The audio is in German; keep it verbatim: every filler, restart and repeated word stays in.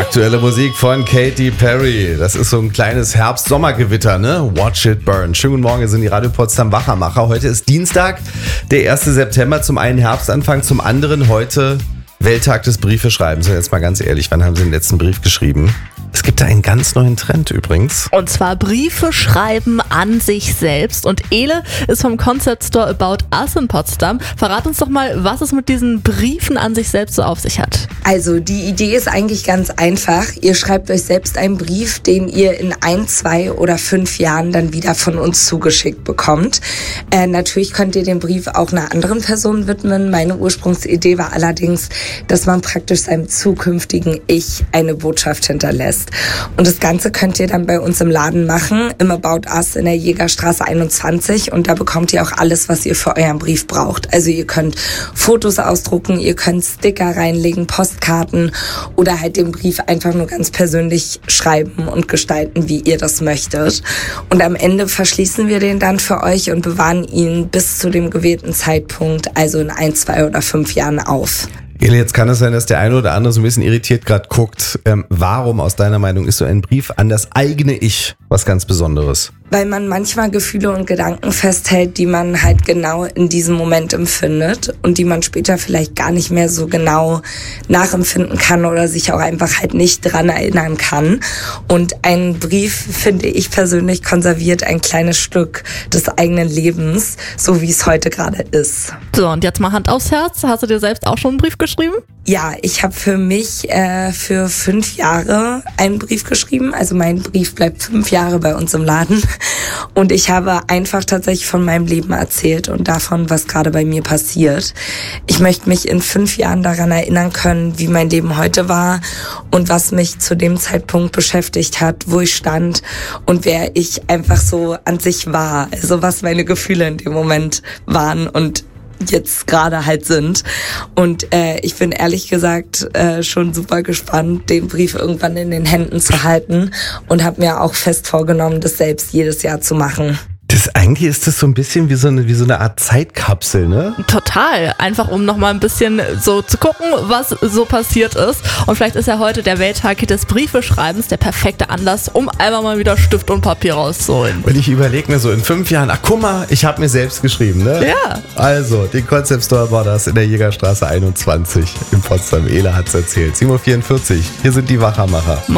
Aktuelle Musik von Katy Perry. Das ist so ein kleines Herbst-Sommergewitter, ne? Watch it burn. Schönen guten Morgen, hier sind die Radio Potsdam Wachermacher. Heute ist Dienstag, der erste September. Zum einen Herbstanfang, zum anderen heute Welttag des Briefeschreibens. Und jetzt mal ganz ehrlich, wann haben Sie den letzten Brief geschrieben? Es gibt da einen ganz neuen Trend übrigens. Und zwar Briefe schreiben an sich selbst. Und Ele ist vom Concept Store About Us in Potsdam. Verrat uns doch mal, was es mit diesen Briefen an sich selbst so auf sich hat. Also die Idee ist eigentlich ganz einfach. Ihr schreibt euch selbst einen Brief, den ihr in ein, zwei oder fünf Jahren dann wieder von uns zugeschickt bekommt. Äh, natürlich könnt ihr den Brief auch einer anderen Person widmen. Meine Ursprungsidee war allerdings, dass man praktisch seinem zukünftigen Ich eine Botschaft hinterlässt. Und das Ganze könnt ihr dann bei uns im Laden machen, im About Us in der Jägerstraße einundzwanzig. Und da bekommt ihr auch alles, was ihr für euren Brief braucht. Also ihr könnt Fotos ausdrucken, ihr könnt Sticker reinlegen, Postkarten oder halt den Brief einfach nur ganz persönlich schreiben und gestalten, wie ihr das möchtet. Und am Ende verschließen wir den dann für euch und bewahren ihn bis zu dem gewählten Zeitpunkt, also in ein, zwei oder fünf Jahren auf. Ele, jetzt kann es sein, dass der eine oder andere so ein bisschen irritiert gerade guckt. Ähm, warum aus deiner Meinung ist so ein Brief an das eigene Ich was ganz Besonderes? Weil man manchmal Gefühle und Gedanken festhält, die man halt genau in diesem Moment empfindet und die man später vielleicht gar nicht mehr so genau nachempfinden kann oder sich auch einfach halt nicht dran erinnern kann. Und ein Brief, finde ich persönlich, konserviert ein kleines Stück des eigenen Lebens, so wie es heute gerade ist. So, und jetzt mal Hand aufs Herz. Hast du dir selbst auch schon einen Brief geschrieben? Ja, ich habe für mich äh, für fünf Jahre einen Brief geschrieben. Also mein Brief bleibt fünf Jahre bei uns im Laden. Und ich habe einfach tatsächlich von meinem Leben erzählt und davon, was gerade bei mir passiert. Ich möchte mich in fünf Jahren daran erinnern können, wie mein Leben heute war und was mich zu dem Zeitpunkt beschäftigt hat, wo ich stand und wer ich einfach so an sich war. Also was meine Gefühle in dem Moment waren und jetzt gerade halt sind. Und äh, ich bin ehrlich gesagt äh, schon super gespannt, den Brief irgendwann in den Händen zu halten und habe mir auch fest vorgenommen, das selbst jedes Jahr zu machen. Das, eigentlich ist das so ein bisschen wie so eine, wie so eine Art Zeitkapsel, ne? Total. Einfach um nochmal ein bisschen so zu gucken, was so passiert ist. Und vielleicht ist ja heute der Welttag des Briefeschreibens der perfekte Anlass, um einfach mal wieder Stift und Papier rauszuholen. Und ich überlege mir so in fünf Jahren, ach guck mal, ich habe mir selbst geschrieben, ne? Ja. Also, den Concept Store war das in der Jägerstraße einundzwanzig in Potsdam. Ele hat's erzählt. sieben Uhr vierundvierzig. Hier sind die Wachermacher.